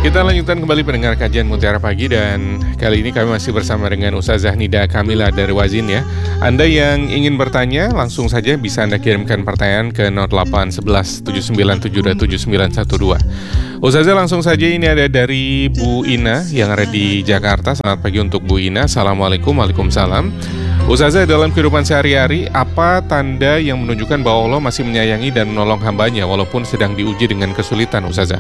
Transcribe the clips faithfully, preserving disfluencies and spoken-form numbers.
Kita lanjutkan kembali pendengar kajian Mutiara Pagi dan kali ini kami masih bersama dengan Ustazah Nida Kamila dari Wazin ya. Anda yang ingin bertanya langsung saja bisa Anda kirimkan pertanyaan ke nol delapan satu satu tujuh sembilan tujuh dua tujuh sembilan satu dua. Ustazah langsung saja ini ada dari Bu Ina yang ada di Jakarta. Selamat pagi untuk Bu Ina. Assalamualaikum. Waalaikumsalam. Ustazah, dalam kehidupan sehari-hari apa tanda yang menunjukkan bahwa Allah masih menyayangi dan menolong hambanya walaupun sedang diuji dengan kesulitan, Ustazah?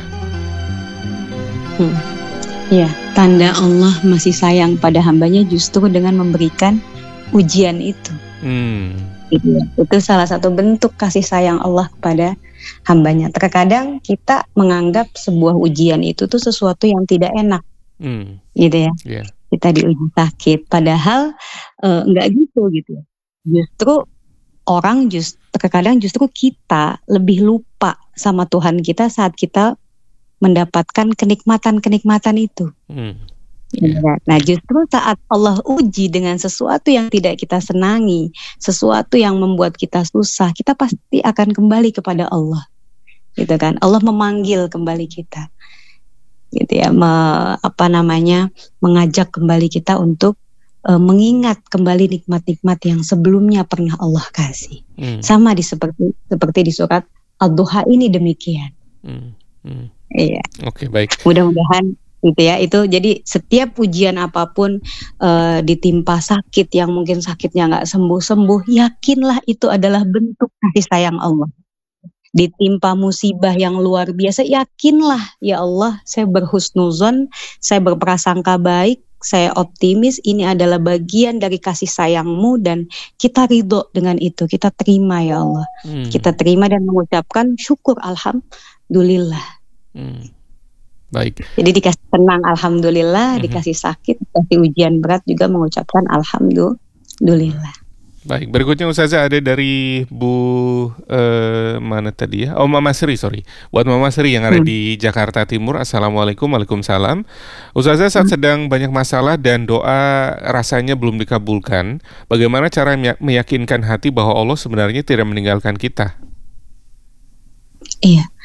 Hmm. Ya, tanda Allah masih sayang pada hambanya justru dengan memberikan ujian itu. Hmm. Itu, itu salah satu bentuk kasih sayang Allah kepada hambanya. Terkadang kita menganggap sebuah ujian itu tuh sesuatu yang tidak enak, hmm. gitu ya. Yeah. Kita diuji sakit, padahal e, enggak gitu gitu. Justru orang just terkadang justru kita lebih lupa sama Tuhan kita saat kita mendapatkan kenikmatan-kenikmatan itu. Hmm. Yeah. Nah, justru saat Allah uji dengan sesuatu yang tidak kita senangi, sesuatu yang membuat kita susah, kita pasti akan kembali kepada Allah. Gitu kan? Allah memanggil kembali kita. Gitu ya, me, apa namanya? mengajak kembali kita untuk uh, mengingat kembali nikmat-nikmat yang sebelumnya pernah Allah kasih. Hmm. Sama di seperti seperti di surat Ad-Duha ini demikian. Hmm. Hmm. Iya. Oke, baik. Mudah-mudahan gitu ya. Itu jadi setiap ujian apapun uh, ditimpa sakit yang mungkin sakitnya nggak sembuh-sembuh, yakinlah itu adalah bentuk kasih sayang Allah. Ditimpa musibah yang luar biasa, yakinlah ya Allah, saya berhusnuzon, saya berprasangka baik, saya optimis ini adalah bagian dari kasih sayang-Mu dan kita ridho dengan itu, kita terima ya Allah. Hmm. Kita terima dan mengucapkan syukur alhamdulillah. Hmm. Baik. Jadi dikasih tenang alhamdulillah, hmm. dikasih sakit, dikasih ujian berat juga mengucapkan alhamdulillah. Baik, berikutnya Ustazah ada dari Bu eh, mana tadi ya? Oh, Mama Sri, sorry. Buat Mama Sri yang ada hmm. di Jakarta Timur. Assalamualaikum. Waalaikumsalam. Ustazah, saat hmm. sedang banyak masalah dan doa rasanya belum dikabulkan, bagaimana cara meyakinkan hati bahwa Allah sebenarnya tidak meninggalkan kita? Iya.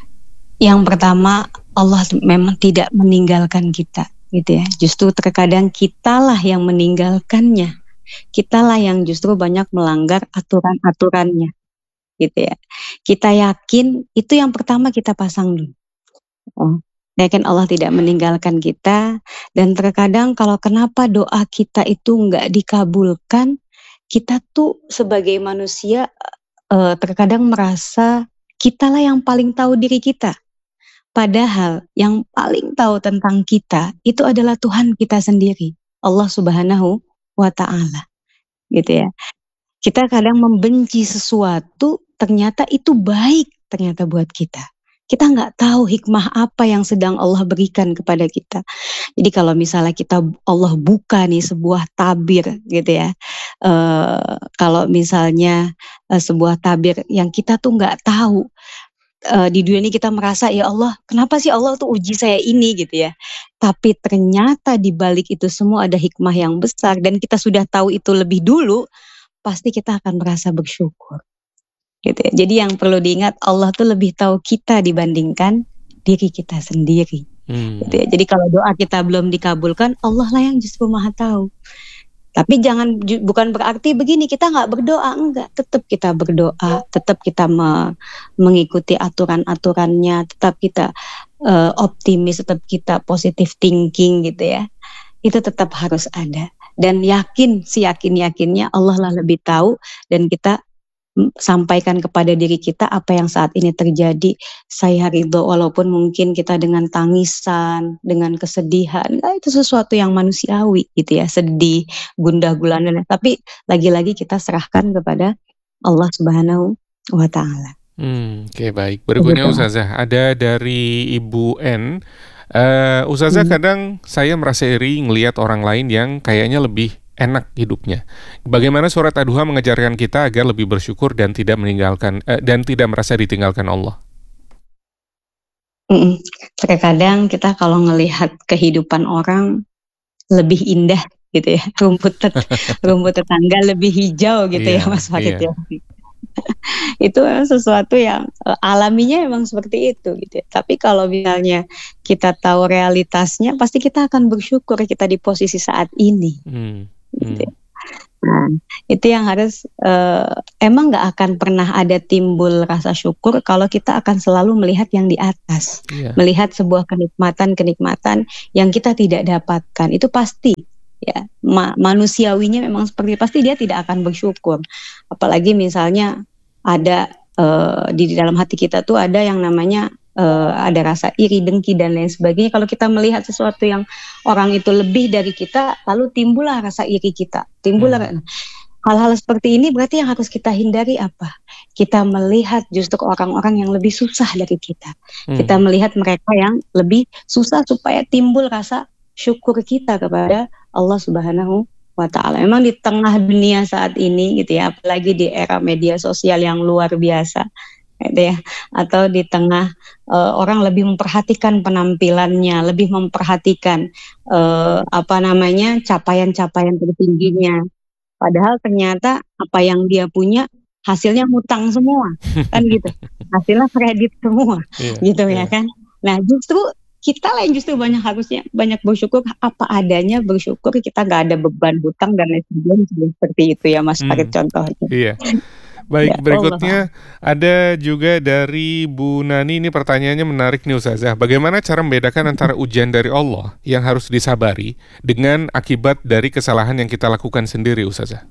Yang pertama, Allah memang tidak meninggalkan kita, gitu ya. Justru terkadang kitalah yang meninggalkannya. Kitalah yang justru banyak melanggar aturan-aturannya, gitu ya. Kita yakin itu yang pertama kita pasang dulu. Oh, yakin Allah tidak meninggalkan kita. Dan terkadang kalau kenapa doa kita itu nggak dikabulkan, kita tuh sebagai manusia eh, terkadang merasa kitalah yang paling tahu diri kita. Padahal yang paling tahu tentang kita itu adalah Tuhan kita sendiri, Allah Subhanahu wa Ta'ala, gitu ya. Kita kadang membenci sesuatu, ternyata itu baik ternyata buat kita. Kita nggak tahu hikmah apa yang sedang Allah berikan kepada kita. Jadi kalau misalnya kita Allah buka nih sebuah tabir, gitu ya. E, kalau misalnya e, sebuah tabir yang kita tuh nggak tahu. Uh, di dunia ini kita merasa ya Allah, kenapa sih Allah tuh uji saya ini gitu ya. Tapi ternyata di balik itu semua ada hikmah yang besar dan kita sudah tahu itu lebih dulu, pasti kita akan merasa bersyukur. Gitu ya. Jadi yang perlu diingat, Allah tuh lebih tahu kita dibandingkan diri kita sendiri. Hmm. Gitu ya. Jadi kalau doa kita belum dikabulkan, Allah lah yang justru Maha tahu. Tapi jangan, bukan berarti begini kita nggak berdoa, enggak, tetap kita berdoa, tetap kita me, mengikuti aturan-aturannya, tetap kita uh, optimis, tetap kita positive thinking gitu ya, itu tetap harus ada. Dan yakin, si yakin-yakinnya Allah lah lebih tahu dan kita sampaikan kepada diri kita apa yang saat ini terjadi. Saya ridho walaupun mungkin kita dengan tangisan, dengan kesedihan, nah, itu sesuatu yang manusiawi gitu ya, sedih, gundah gulana, tapi lagi-lagi kita serahkan kepada Allah Subhanahu wa Ta'ala. Hmm, Oke okay, baik. Berikutnya Ustazah ada dari Ibu N. Uh, Ustazah hmm. kadang saya merasa iri ngelihat orang lain yang kayaknya lebih enak hidupnya. Bagaimana surat Ad-Duha mengajarkan kita agar lebih bersyukur dan tidak meninggalkan eh, dan tidak merasa ditinggalkan Allah? Mm-mm. Terkadang kita kalau ngelihat kehidupan orang lebih indah gitu ya, rumput tet- rumput tetangga lebih hijau gitu iya, ya Mas Farid iya. ya. Itu memang sesuatu yang, eee, alaminya memang seperti itu gitu ya. Tapi kalau misalnya kita tahu realitasnya, pasti kita akan bersyukur kita di posisi saat ini, Mmm, gitu ya. mmm. Nah, itu yang harus, eee, emang nggak akan pernah ada timbul rasa syukur kalau kita akan selalu melihat yang di atas, Iya. melihat sebuah kenikmatan-kenikmatan yang kita tidak dapatkan, itu pasti ya, ma manusiawinya memang seperti pasti dia tidak akan bersyukur. Apalagi misalnya ada, eee, di di dalam hati kita tuh ada yang namanya, eee, ada rasa iri, dengki, dan lain sebagainya. Kalau kita melihat sesuatu yang orang itu lebih dari kita, lalu timbullah rasa iri kita, timbullah Mmm. hal-hal seperti ini berarti yang harus kita hindari apa? Kita melihat justru orang-orang yang lebih susah dari kita. Kita Mmm. melihat mereka yang lebih susah supaya timbul rasa syukur kita kepada Allah Subhanahu wa Ta'ala. Memang di tengah dunia saat ini gitu ya, apalagi di era media sosial yang luar biasa, gitu ya, atau di tengah, eee, orang lebih memperhatikan penampilannya, lebih memperhatikan, eee, apa namanya, capaian-capaian tertingginya. Padahal ternyata apa yang dia punya, hasilnya hutang semua, kan gitu. Hasilnya kredit semua, Iya gitu ya iya. kan. Nah justru, kitalah yang justru banyak harusnya banyak bersyukur apa adanya, bersyukur kita nggak ada beban hutang dan lain sebagainya, seperti itu ya Mas Farid Mmm, contohnya. iya. Ya, Baik, wallahu a'lam. berikutnya ada juga dari Bu Nani, ini pertanyaannya menarik nih Ustazah. Bagaimana cara membedakan Mhm. antara ujian dari Allah yang harus disabari dengan akibat dari kesalahan yang kita lakukan sendiri Ustazah?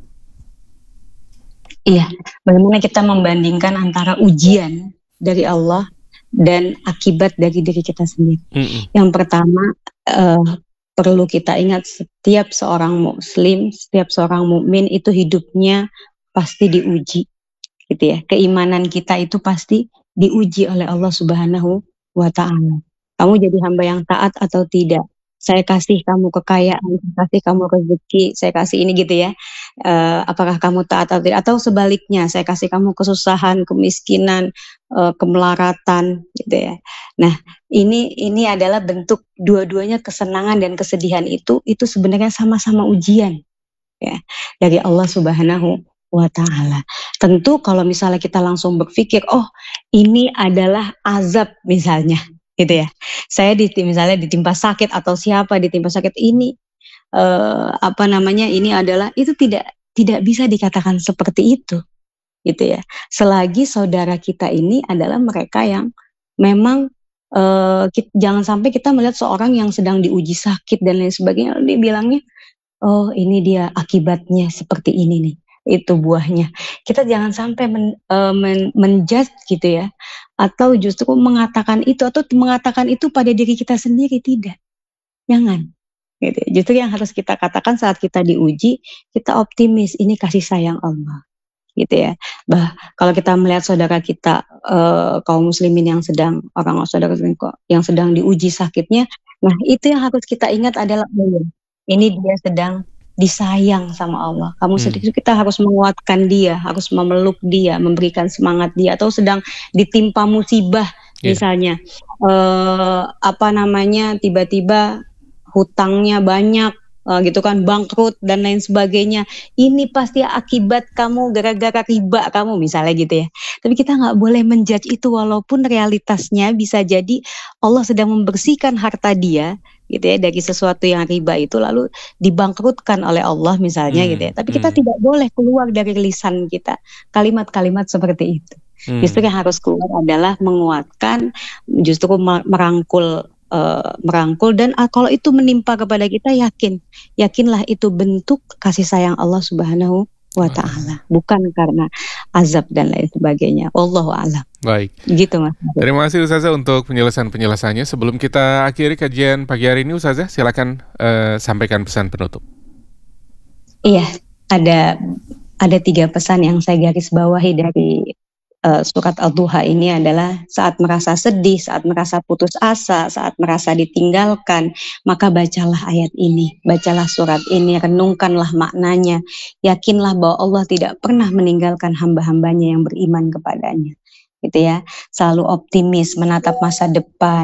Iya, bagaimana kita membandingkan antara ujian dari Allah dan akibat dari diri kita sendiri. Mhm. Yang pertama, eee, perlu kita ingat setiap seorang muslim, setiap seorang mukmin itu hidupnya pasti diuji, gitu ya. Keimanan kita itu pasti diuji oleh Allah Subhanahu wa Ta'ala. Kamu jadi hamba yang taat atau tidak? Saya kasih kamu kekayaan, saya kasih kamu rezeki, saya kasih ini gitu ya, eee, apakah kamu taat atau tidak? Atau sebaliknya, saya kasih kamu kesusahan, kemiskinan, eee, kemelaratan, gitu ya. Nah, ini ini adalah bentuk dua-duanya kesenangan dan kesedihan itu, itu sebenarnya sama-sama ujian, ya, dari Allah Subhanahu wa Ta'ala. Tentu kalau misalnya kita langsung berpikir, "Oh, ini adalah azab," misalnya, gitu ya. Saya diti misalnya ditimpa sakit atau siapa ditimpa sakit ini, eee, apa namanya, ini adalah itu tidak tidak bisa dikatakan seperti itu, gitu ya. Selagi saudara kita ini adalah mereka yang memang, eee, kit jangan sampai kita melihat seorang yang sedang diuji sakit dan lain sebagainya, lalu dibilangnya, "Oh, ini dia akibatnya seperti ini nih, itu buahnya." Kita jangan sampai men eee, men men-judge gitu ya, atau justru mengatakan itu, atau mengatakan itu pada diri kita sendiri, tidak, jangan, gitu. Justru yang harus kita katakan saat kita diuji, kita optimis, ini kasih sayang Allah, gitu ya. Bah kalau kita melihat saudara kita, eee, kaum muslimin yang sedang orang saudara ko yang sedang diuji sakitnya, nah itu yang harus kita ingat adalah, "Oh ya, ini dia sedang disayang sama Allah." Kamu Mmm. sedih kita harus menguatkan dia, harus memeluk dia, memberikan semangat dia, atau sedang ditimpa musibah Iya. misalnya, eee, apa namanya, tiba-tiba hutangnya banyak, eee, gitu kan, bangkrut dan lain sebagainya. "Ini pasti akibat kamu gara-gara riba kamu," misalnya gitu ya. Tapi kita nggak boleh men-judge itu walaupun realitasnya bisa jadi Allah sedang membersihkan harta dia, gitu ya, dari sesuatu yang riba itu lalu dibangkrutkan oleh Allah misalnya gitu ya. Mmm Tapi kita mmm. tidak boleh keluar dari lisan kita kalimat-kalimat seperti itu. Justru Mmm. yang harus keluar adalah menguatkan, justru me merangkul, eee, merangkul dan, ah, kalau itu menimpa kepada kita yakin, yakinlah itu bentuk kasih sayang Allah Subhanahu wa Oh. Ta'ala, bukan karena azab dan lain sebagainya, wallahu a'lam. Baik. Gitu Mas Farid. Terima kasih Ustazah untuk penjelasan-penjelasannya. Sebelum kita akhiri kajian pagi hari ini Ustazah, silakan, eee, sampaikan pesan penutup. Iya, ada ada tiga pesan yang saya garis bawahi dari, eee, surat Ad-Duha ini adalah saat merasa sedih, saat merasa putus asa, saat merasa ditinggalkan, maka bacalah ayat ini, bacalah surat ini, renungkanlah maknanya, yakinlah bahwa Allah tidak pernah meninggalkan hamba-hambanya yang beriman kepadanya, gitu ya. Selalu optimis, menatap masa depan,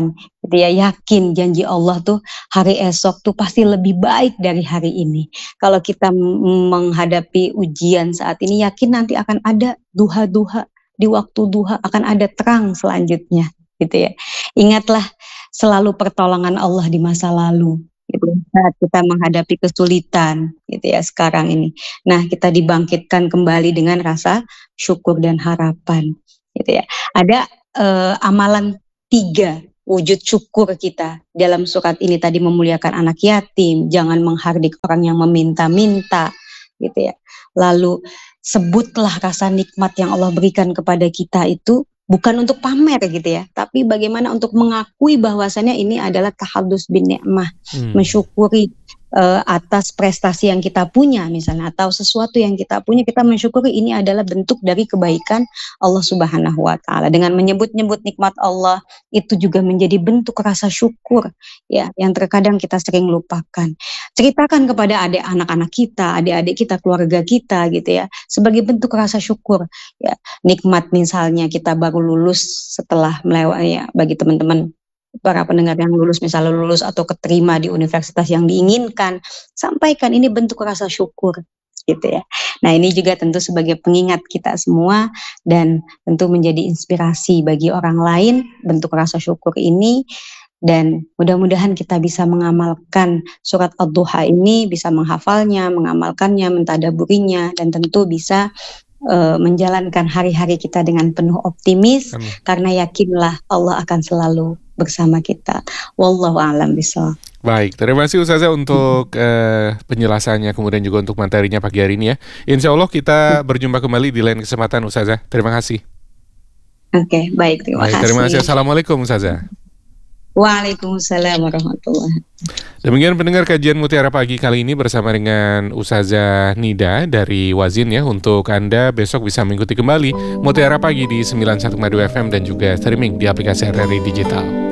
Gitu ya, yakin janji Allah tuh hari esok tuh pasti lebih baik dari hari ini. Kalau kita m menghadapi ujian saat ini, yakin nanti akan ada duha-duha, di waktu duha akan ada terang selanjutnya, gitu ya. Ingatlah selalu pertolongan Allah di masa lalu, gitu, saat kita menghadapi kesulitan, gitu ya, sekarang ini. Nah, kita dibangkitkan kembali dengan rasa syukur dan harapan, gitu ya. Ada, eee, amalan tiga wujud syukur kita dalam surat ini tadi, memuliakan anak yatim, jangan menghardik orang yang meminta-minta, gitu ya. Lalu sebutlah rasa nikmat yang Allah berikan kepada kita itu bukan untuk pamer gitu ya, tapi bagaimana untuk mengakui bahwasannya ini adalah tahadus bin ni'mah, Hmm. mensyukuri eee, atas prestasi yang kita punya misalnya, atau sesuatu yang kita punya, kita mensyukuri ini adalah bentuk dari kebaikan Allah Subhanahu wa Ta'ala. Dengan menyebut-nyebut nikmat Allah, itu juga menjadi bentuk rasa syukur ya, yang terkadang kita sering lupakan. Ceritakan kepada adik anak-anak kita, adik-adik kita, keluarga kita gitu ya, sebagai bentuk rasa syukur ya. Nikmat misalnya kita baru lulus setelah melewati ya, bagi teman-teman para pendengar yang lulus, misalnya lulus atau keterima di universitas yang diinginkan, sampaikan ini bentuk rasa syukur, gitu ya. Nah, ini juga tentu sebagai pengingat kita semua dan tentu menjadi inspirasi bagi orang lain bentuk rasa syukur ini, dan mudah-mudahan kita bisa mengamalkan surat Ad-Duha ini, bisa menghafalnya, mengamalkannya, mentadaburinya, dan tentu bisa eee, menjalankan hari-hari kita dengan penuh optimis, Amin. karena yakinlah Allah akan selalu bersama kita. Wallahu a'lam bishawab. Baik, terima kasih Ustazah untuk eh, penjelasannya, kemudian juga untuk materinya pagi hari ini ya. Insya Allah kita berjumpa kembali di lain kesempatan Ustazah. Terima kasih. Oke, baik, terima Baik, kasih. terima kasih. Assalamualaikum Ustazah. Waalaikumsalam warahmatullahi. Demikian pendengar kajian Mutiara Pagi kali ini bersama dengan Ustazah Nida dari Wazin ya. Untuk Anda besok bisa mengikuti kembali Mutiara Pagi di sembilan puluh satu koma dua F M dan juga streaming di aplikasi R R I Digital.